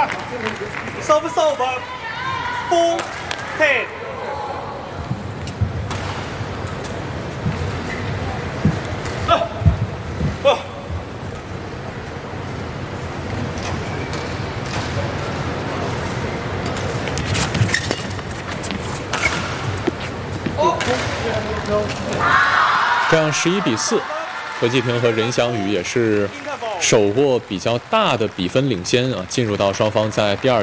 Serve over. Full head. 这样11-4，何继平和任翔宇也是手握比较大的比分领先啊，进入到双方在第二